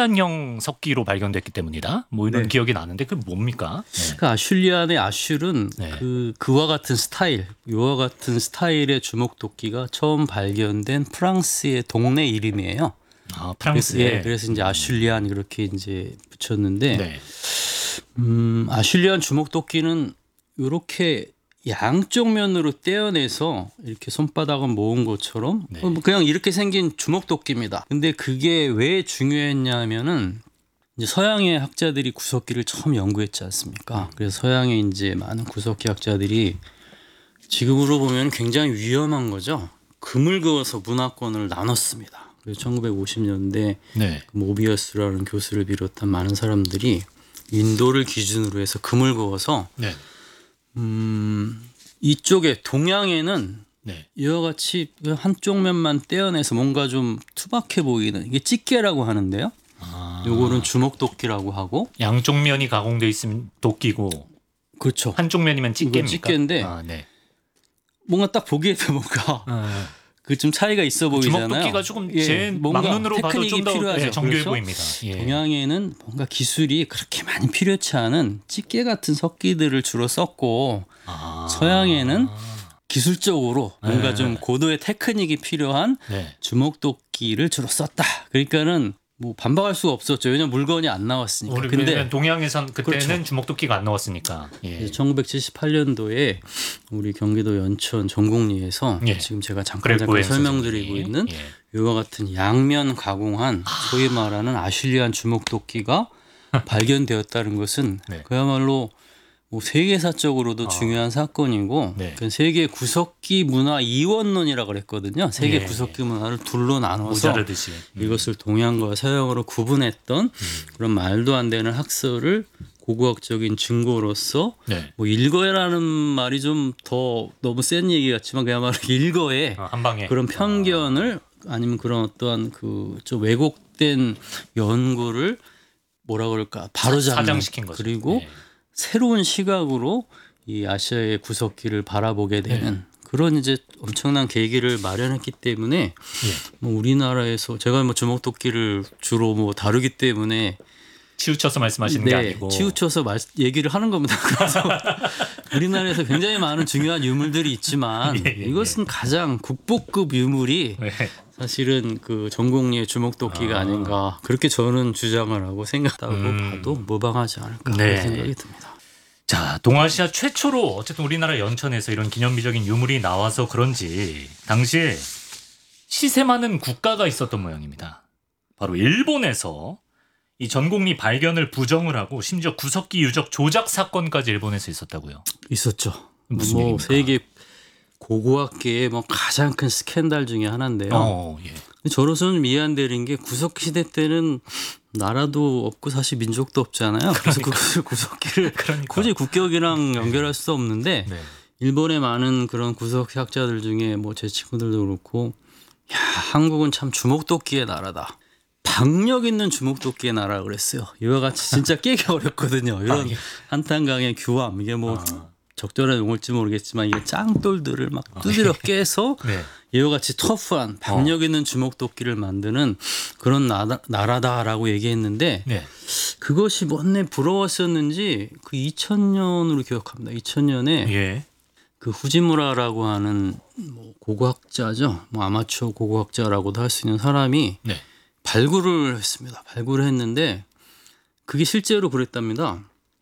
아슐리안형 석기로 발견됐기 때문이다. 뭐 이런 네. 기억이 나는데 그게 뭡니까? 네. 그 아슐리안의 아슐은 네. 그와 같은 스타일, 이와 같은 스타일의 주먹도끼가 처음 발견된 프랑스의 동네 이름이에요. 아, 프랑스에. 그래서 이제 아슐리안 그렇게 이제 붙였는데 네. 아슐리안 주먹도끼는 이렇게 양쪽 면으로 떼어내서 이렇게 손바닥을 모은 것처럼 네. 그냥 이렇게 생긴 주먹도끼입니다. 근데 그게 왜 중요했냐면은 이제 서양의 학자들이 구석기를 처음 연구했지 않습니까? 그래서 서양의 이제 많은 구석기 학자들이 지금으로 보면 굉장히 위험한 거죠. 금을 그어서 문화권을 나눴습니다. 그래서 1950년대 네. 모비어스라는 교수를 비롯한 많은 사람들이 인도를 기준으로 해서 금을 그어서 네. 이쪽에 동양에는 네. 이와 같이 한쪽 면만 떼어내서 뭔가 좀 투박해 보이는 이게 찌개라고 하는데요. 아. 요거는 주먹도끼라고 하고 양쪽 면이 가공돼 있으면 도끼고 그렇죠. 한쪽 면이면 찌개입니까? 찌개인데 아, 네. 뭔가 딱 보기에도 뭔가 아, 그 좀 차이가 있어 보이잖아요. 주먹도끼가 조금 예, 제 뭔가 막눈으로 봐도 테크닉이 좀 더 필요하죠. 정교해 그래서 보입니다. 예. 동양에는 뭔가 기술이 그렇게 많이 필요치 않은 찌개 같은 석기들을 주로 썼고 아. 서양에는 기술적으로 뭔가 네. 좀 고도의 테크닉이 필요한 네. 주먹도끼를 주로 썼다. 그러니까는 뭐 반박할 수가 없었죠. 왜냐면 물건이 안 나왔으니까. 우리 근데 동양에선 그때는 그렇죠. 주먹도끼가 안 나왔으니까. 예. 1978년도에 우리 경기도 연천 전곡리에서 예. 지금 제가 잠깐 그레코엠 설명드리고 선생님이. 있는 예. 이와 같은 양면 가공한 소위 말하는 아슐리안 주먹도끼가 발견되었다는 것은 네. 그야말로 뭐 세계사적으로도 중요한 사건이고 네. 그 세계 구석기 문화 이원론이라고 그랬거든요. 세계 예. 구석기 문화를 둘로 나눠서 모자르듯이. 이것을 동양과 서양으로 구분했던 그런 말도 안 되는 학설을 고고학적인 증거로서 네. 뭐 일거에라는 말이 좀 더 너무 센 얘기 같지만 그야말로 일거에 한 방에 그런 편견을 아니면 그런 어떠한 그 좀 왜곡된 연구를 뭐라 그럴까 바로잡는 사장시킨 거죠. 그리고 예. 새로운 시각으로 이 아시아의 구석기를 바라보게 되는 그런 이제 엄청난 계기를 마련했기 때문에 예. 뭐 우리나라에서 제가 뭐 주먹도끼를 주로 뭐 다루기 때문에 치우쳐서 말씀하시는 게 아니고 치우쳐서 얘기를 하는 겁니다. 그래서 우리나라에서 굉장히 많은 중요한 유물들이 있지만 예, 예, 이것은 가장 국보급 유물이 네. 사실은 그 전곡리의 주먹도끼가 아닌가 그렇게 저는 주장을 하고 생각하고 봐도 무방하지 않을까 네. 그런 생각이 듭니다. 자, 동아시아 최초로 어쨌든 우리나라 연천에서 이런 기념비적인 유물이 나와서 그런지 당시에 시세 많은 국가가 있었던 모양입니다. 바로 일본에서 이 전곡리 발견을 부정을 하고 심지어 구석기 유적 조작 사건까지 일본에서 있었다고요. 있었죠. 무슨 뭐 얘기입니까? 세계 고고학계의 뭐 가장 큰 스캔들 중에 하나인데요. 예. 저로서는 미안드린 게 구석기 시대 때는 나라도 없고 사실 민족도 없잖아요. 그래서 그 구석기를 굳이 국격이랑 연결할 수 없는데 네. 일본의 많은 그런 구석기 학자들 중에 뭐 제 친구들도 그렇고 야 한국은 참 주먹도끼의 나라다. 박력 있는 주먹도끼의 나라 그랬어요. 이와 같이 진짜 깨기 어렵거든요. 이런 한탄강의 규함 이게 뭐 적절한 용어일지 모르겠지만 이게 짱돌들을 막 두드려 깨서 네. 이와 같이 터프한 박력 있는 주먹도끼를 만드는 그런 나라다라고 얘기했는데 네. 그것이 뭔내 부러웠었는지 그 2000년으로 기억합니다. 2000년에 예. 그 후지무라라고 하는 뭐 고고학자죠. 뭐 아마추어 고고학자라고도 할 수 있는 사람이 네. 발굴을 했습니다. 발굴을 했는데 그게 실제로 그랬답니다.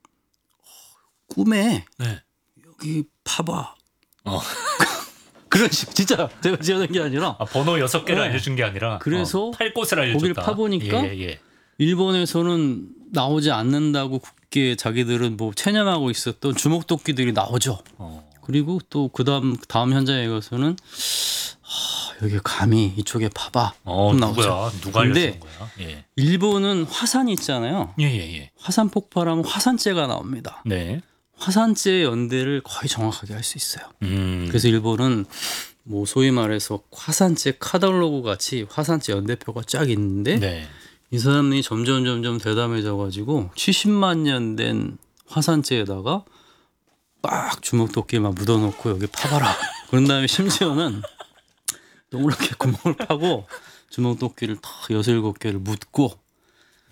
꿈에 네. 여기 파봐. 어. 그런 식 진짜 제가 지어낸 게 아니라 번호 6개를 네. 알려준 게 아니라 그래서 팔 곳을 알려줬다. 거기를 파보니까 예. 일본에서는 나오지 않는다고 굳게 자기들은 뭐 체념하고 있었던 주먹도끼들이 나오죠. 그리고 또 다음 현장에 가서는 여기 감히 이쪽에 파봐. 누구야? 누가 알려준 거야? 예. 일본은 화산이 있잖아요. 예. 화산 폭발하면 화산재가 나옵니다. 네. 화산재 연대를 거의 정확하게 할 수 있어요. 그래서 일본은 뭐 소위 말해서 화산재 카탈로그 같이 화산재 연대표가 쫙 있는데 네. 이 사람이 점점 대담해져 가지고 70만 년 된 화산재에다가 빡 주먹도끼를 막 묻어놓고 여기 파봐라. 그런 다음에 심지어는 동그랗게 구멍을 파고 주먹도끼를 탁 6-7개를 묻고